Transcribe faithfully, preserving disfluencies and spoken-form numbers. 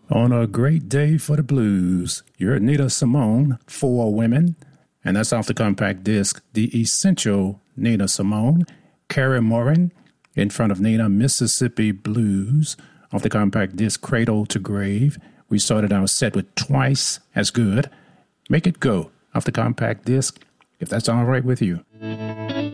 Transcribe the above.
On a great day for the blues, you're Nina Simone, For Women, and that's off the compact disc, The Essential Nina Simone. Carrie Morin, in front of Nina, Mississippi Blues, off the compact disc, Cradle to Grave. We started our set with Twice as Good. Make It Go, off the compact disc, if that's all right with you.